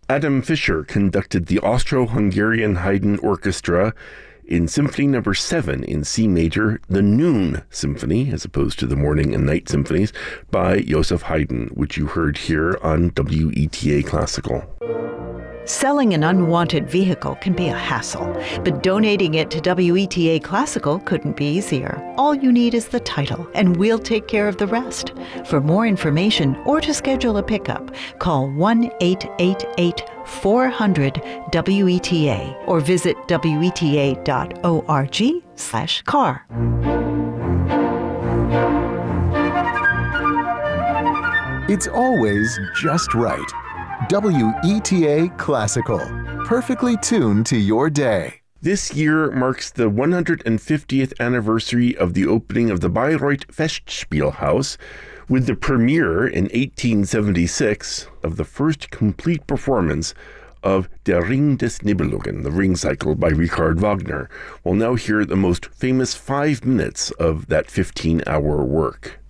Adam Fischer conducted the Austro-Hungarian Haydn Orchestra in Symphony No. 7 in C major, the Noon Symphony, as opposed to the Morning and Night Symphonies, by Joseph Haydn, which you heard here on WETA Classical. Selling an unwanted vehicle can be a hassle, but donating it to WETA Classical couldn't be easier. All you need is the title, and we'll take care of the rest. For more information or to schedule a pickup, call 1-888-400-WETA or visit weta.org/car. It's always just right. WETA Classical, perfectly tuned to your day. This year marks the 150th anniversary of the opening of the Bayreuth Festspielhaus, with the premiere in 1876 of the first complete performance of Der Ring des Nibelungen, the Ring Cycle by Richard Wagner. We'll now hear the most famous 5 minutes of that 15-hour work.